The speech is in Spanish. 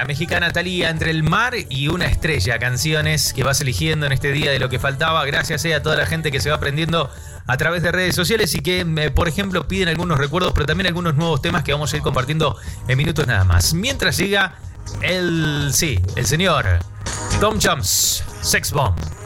la mexicana Thalía, Entre el mar y una estrella, canciones que vas eligiendo en este día de lo que faltaba. Gracias a toda la gente que se va aprendiendo a través de redes sociales y que, por ejemplo, piden algunos recuerdos, pero también algunos nuevos temas que vamos a ir compartiendo en minutos nada más. Mientras llega el señor Tom Jones, Sex Bomb.